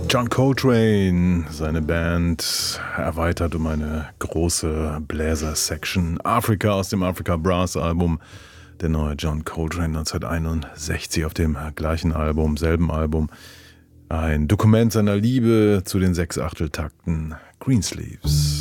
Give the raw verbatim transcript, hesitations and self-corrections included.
John Coltrane, seine Band, erweitert um eine große Bläser-Section. Africa aus dem Africa Brass Album. Der neue John Coltrane neunzehnhunderteinundsechzig auf dem gleichen Album, selben Album. Ein Dokument seiner Liebe zu den Sechsachteltakten Greensleeves.